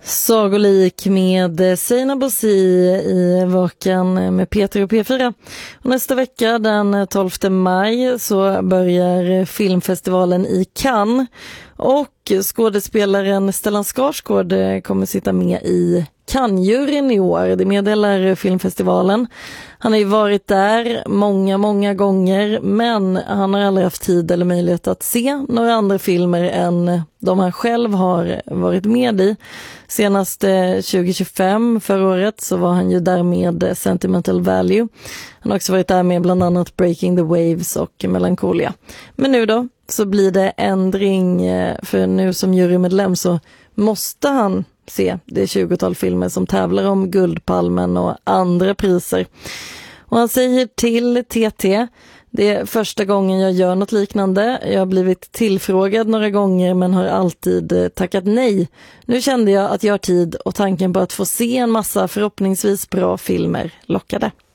Sagolik med Seina Bossi i Vakan med Peter och P4. Och nästa vecka den 12 maj så börjar filmfestivalen i Cannes och skådespelaren Stellan Skarsgård kommer sitta med i Cannes-juryn i år. Det meddelar filmfestivalen. Han har ju varit där många gånger, men han har aldrig haft tid eller möjlighet att se några andra filmer än de han själv har varit med i. Senast 2025 förra året så var han ju där med Sentimental Value. Han har också varit där med bland annat Breaking the Waves och Melancholia. Men nu då så blir det ändring, för nu som jurymedlem så måste han se det 20-tal filmer som tävlar om Guldpalmen och andra priser. Och han säger till TT: det är första gången jag gör något liknande. Jag har blivit tillfrågad några gånger men har alltid tackat nej. Nu kände jag att jag har tid och tanken på att få se en massa förhoppningsvis bra filmer lockade.